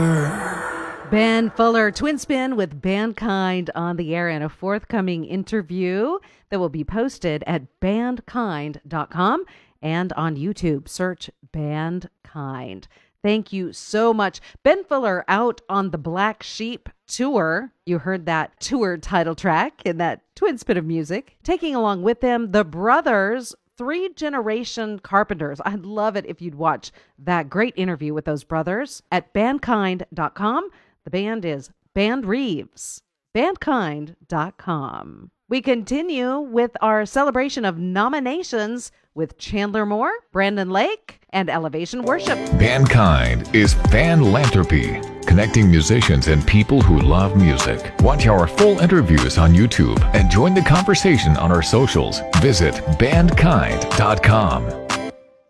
Ben Fuller, Twin Spin with Bandkind on the air, and a forthcoming interview that will be posted at bandkind.com and on YouTube. Search Bandkind. Thank you so much. Ben Fuller out on the Black Sheep tour. You heard that tour title track in that twin spin of music. Taking along with them the brothers, three-generation carpenters. I'd love it if you'd watch that great interview with those brothers at bandkind.com. The band is Band Reeves. Bandkind.com. We continue with our celebration of nominations with Chandler Moore, Brandon Lake, and Elevation Worship. Bandkind is Fanlanthropy, connecting musicians and people who love music. Watch our full interviews on YouTube and join the conversation on our socials. Visit bandkind.com.